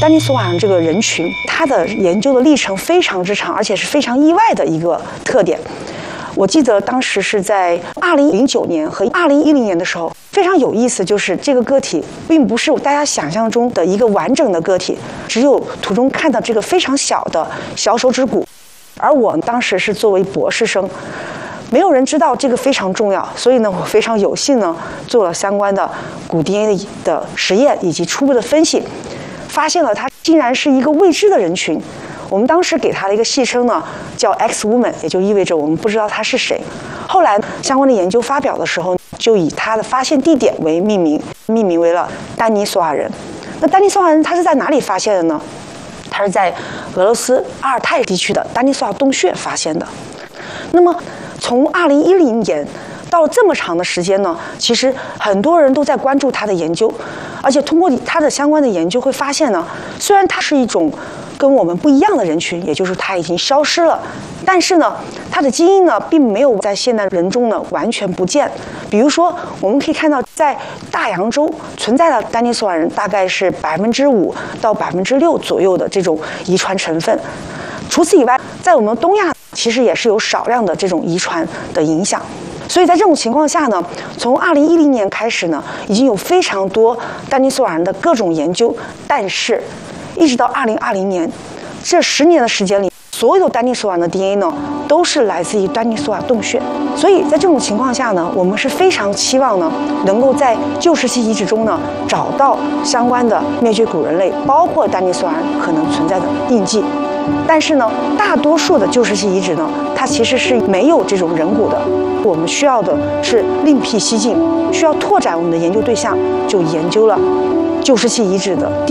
丹尼索瓦人这个人群，他的研究的历程非常之长，而且是非常意外的一个特点。我记得当时是在2009年和2010年的时候，非常有意思，就是这个个体并不是大家想象中的一个完整的个体，只有图中看到这个非常小的小手指骨。而我当时是作为博士生，没有人知道这个非常重要，所以呢，我非常有幸呢做了相关的骨 DNA 的实验以及初步的分析，发现了它竟然是一个未知的人群。我们当时给它的一个戏称呢叫 X Woman， 也就意味着我们不知道它是谁。后来相关的研究发表的时候，就以它的发现地点为命名为了丹尼索瓦人。那丹尼索瓦人他是在哪里发现的呢？他是在俄罗斯阿尔泰地区的丹尼索瓦洞穴发现的。那么从2010年到了这么长的时间呢，其实很多人都在关注他的研究，而且通过他的相关的研究会发现呢，虽然它是一种跟我们不一样的人群，也就是它已经消失了，但是呢，它的基因呢并没有在现代人中呢完全不见。比如说，我们可以看到，在大洋洲存在的丹尼索瓦人大概是5%到6%左右的这种遗传成分。除此以外，在我们东亚其实也是有少量的这种遗传的影响。所以在这种情况下呢，从2010年开始呢，已经有非常多丹尼索瓦人的各种研究，但是一直到2020年，这10年的时间里，所有的丹尼索瓦人的 DNA 呢，都是来自于丹尼索瓦洞穴。所以在这种情况下呢，我们是非常期望呢，能够在旧石器遗址中呢，找到相关的灭绝古人类，包括丹尼索瓦人可能存在的印记。但是呢，大多数的旧石器遗址呢，它其实是没有这种人骨的。我们需要的是另辟蹊径，需要拓展我们的研究对象，就研究了旧石器遗址的